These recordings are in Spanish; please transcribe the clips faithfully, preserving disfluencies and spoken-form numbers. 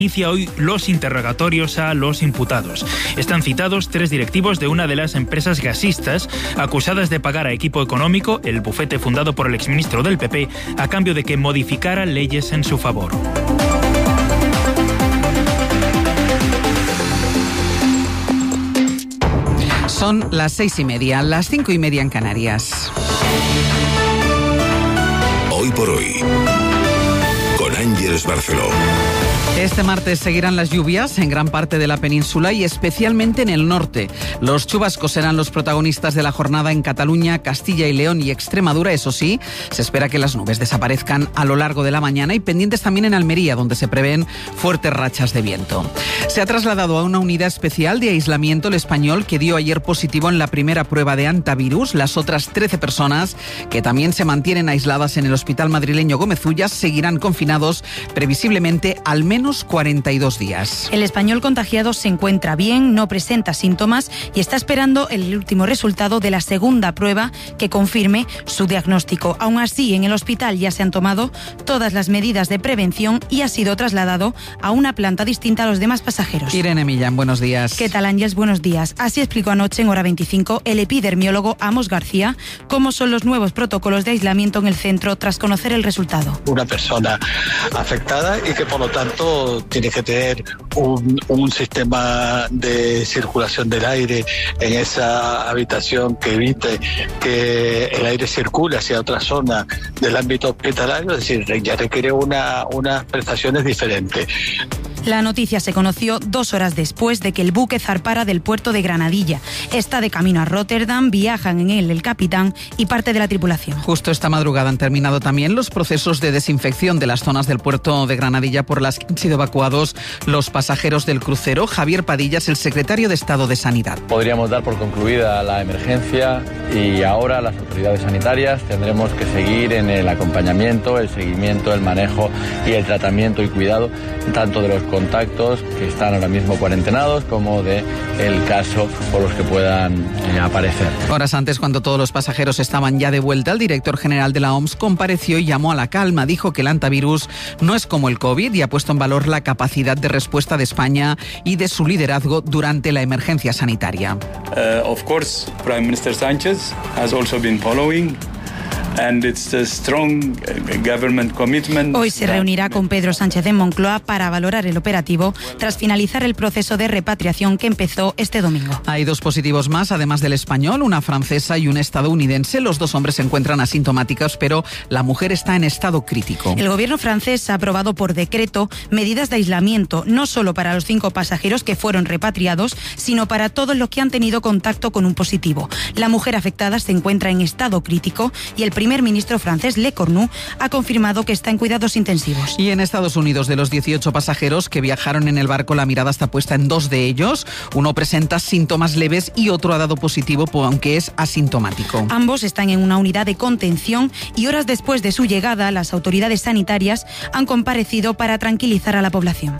Inicia hoy los interrogatorios a los imputados. Están citados tres directivos de una de las empresas gasistas acusadas de pagar a Equipo Económico, el bufete fundado por el exministro del P P, a cambio de que modificara leyes en su favor. Son las seis y media, las cinco y media en Canarias. Hoy por hoy, con Ángeles Barceló. Este martes seguirán las lluvias en gran parte de la península y especialmente en el norte. Los chubascos serán los protagonistas de la jornada en Cataluña, Castilla y León y Extremadura. Eso sí, se espera que las nubes desaparezcan a lo largo de la mañana y pendientes también en Almería, donde se prevén fuertes rachas de viento. Se ha trasladado a una unidad especial de aislamiento el español que dio ayer positivo en la primera prueba de hantavirus. Las otras trece personas que también se mantienen aisladas en el hospital madrileño Gómez Ullas seguirán confinados previsiblemente al menos cuarenta y dos días. El español contagiado se encuentra bien, no presenta síntomas y está esperando el último resultado de la segunda prueba que confirme su diagnóstico. Aún así, en el hospital ya se han tomado todas las medidas de prevención y ha sido trasladado a una planta distinta a los demás pasajeros. Irene Millán, buenos días. ¿Qué tal, Ángeles? Buenos días. Así explicó anoche en Hora veinticinco el epidemiólogo Amos García cómo son los nuevos protocolos de aislamiento en el centro tras conocer el resultado. Una persona afectada y que por lo tanto tiene que tener un, un sistema de circulación del aire en esa habitación que evite que el aire circule hacia otra zona del ámbito hospitalario, es decir, ya requiere una, unas prestaciones diferentes. La noticia se conoció dos horas después de que el buque zarpara del puerto de Granadilla. Está de camino a Rotterdam, viajan en él el capitán y parte de la tripulación. Justo esta madrugada han terminado también los procesos de desinfección de las zonas del puerto de Granadilla por las que han sido evacuados los pasajeros del crucero. Javier Padilla es el secretario de Estado de Sanidad. Podríamos dar por concluida la emergencia y ahora las autoridades sanitarias tendremos que seguir en el acompañamiento, el seguimiento, el manejo y el tratamiento y cuidado tanto de los contactos que están ahora mismo cuarentenados como de el caso por los que puedan eh, aparecer. Horas antes, cuando todos los pasajeros estaban ya de vuelta, el director general de la O M S compareció y llamó a la calma. Dijo que el hantavirus no es como el COVID y ha puesto en valor la capacidad de respuesta de España y de su liderazgo durante la emergencia sanitaria. Uh, of course, Prime Minister Sánchez has also been following. And it's a strong government commitment. Hoy se reunirá con Pedro Sánchez en Moncloa para valorar el operativo tras finalizar el proceso de repatriación que empezó este domingo. Hay dos positivos más, además del español, una francesa y un estadounidense. Los dos hombres se encuentran asintomáticos, pero la mujer está en estado crítico. El gobierno francés ha aprobado por decreto medidas de aislamiento, no solo para los cinco pasajeros que fueron repatriados, sino para todos los que han tenido contacto con un positivo. La mujer afectada se encuentra en estado crítico y el primer ministro francés Le Cornu ha confirmado que está en cuidados intensivos. Y en Estados Unidos, de los dieciocho pasajeros que viajaron en el barco, la mirada está puesta en dos de ellos. Uno presenta síntomas leves y otro ha dado positivo, aunque es asintomático. Ambos están en una unidad de contención y horas después de su llegada, las autoridades sanitarias han comparecido para tranquilizar a la población.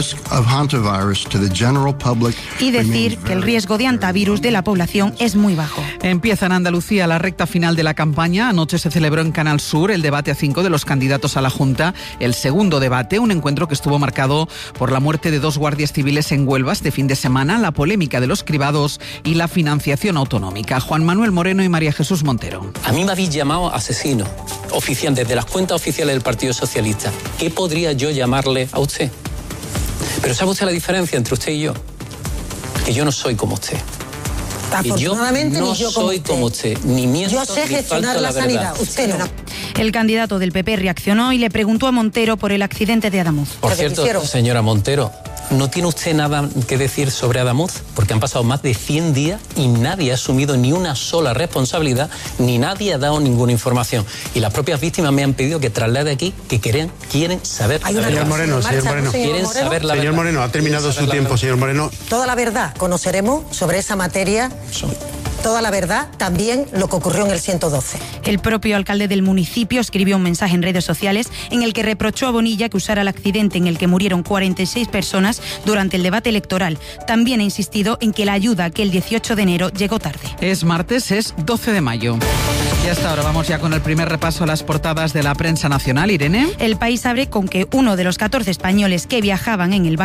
Y decir que el riesgo de hantavirus de la población es muy bajo. Empieza en Andalucía la recta final de la campaña. Anoche se celebró en Canal Sur el debate a cinco de los candidatos a la Junta, el segundo debate, un encuentro que estuvo marcado por la muerte de dos guardias civiles en Huelva este fin de semana, la polémica de los cribados y la financiación autonómica. Juan Manuel Moreno y María Jesús Montero. A mí me habéis llamado asesino oficial desde las cuentas oficiales del Partido Socialista. ¿Qué podría yo llamarle a usted? Pero ¿sabe usted la diferencia entre usted y yo? Que yo no soy como usted. Afortunadamente, yo no ni yo soy como usted, ni miento, yo sé gestionar la, la sanidad, usted no. El candidato del P P reaccionó y le preguntó a Montero por el accidente de Adamuz. Por cierto, señora Montero, ¿no tiene usted nada que decir sobre Adamuz? Porque han pasado más de cien días y nadie ha asumido ni una sola responsabilidad, ni nadie ha dado ninguna información. Y las propias víctimas me han pedido que traslade aquí que quieren, quieren saber la verdad. Señor Moreno, señor Moreno. Quieren saber la Señor Moreno, ha terminado su tiempo, señor Moreno. Toda la verdad conoceremos sobre esa materia toda la verdad, también lo que ocurrió en el ciento doce. El propio alcalde del municipio escribió un mensaje en redes sociales en el que reprochó a Bonilla que usara el accidente en el que murieron cuarenta y seis personas durante el debate electoral. También ha insistido en que la ayuda aquel dieciocho de enero llegó tarde. Es martes, es doce de mayo. Y hasta ahora vamos ya con el primer repaso a las portadas de la prensa nacional. Irene. El País abre con que uno de los catorce españoles que viajaban en el